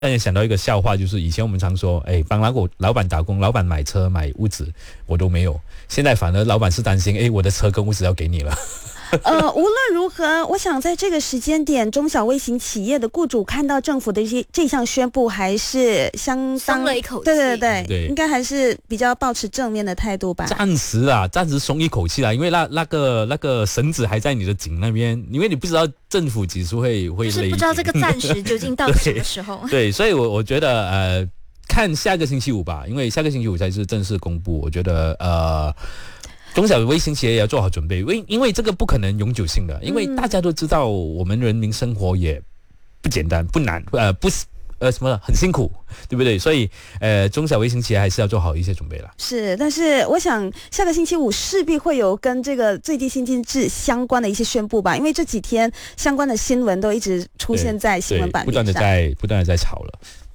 让人想到一个笑话，就是以前我们常说，帮老板打工，老板买车买屋子，我都没有。现在反而老板是担心，我的车跟屋子要给你了。 无论如何，我想在这个时间点，中小微型企业的雇主看到政府的这项宣布，还是相当松了一口气。 对，应该还是比较抱持正面的态度吧。 暂时松一口气啦，因为那个绳子还在你的颈那边，因为你不知道政府几时会就是不知道这个暂时究竟到什么时候。 对，所以我觉得看下个星期五吧，因为下个星期五才是正式公布。我觉得中小微型企业也要做好准备，因为这个不可能永久性的，因为大家都知道我们人民生活也不简单不难，很辛苦，对不对？所以中小微型企业还是要做好一些准备了。 是，但是我想下个星期五势必会有跟这个最低薪金制相关的一些宣布吧，因为这几天相关的新闻都一直出现在新闻版面上， 不断的在炒了。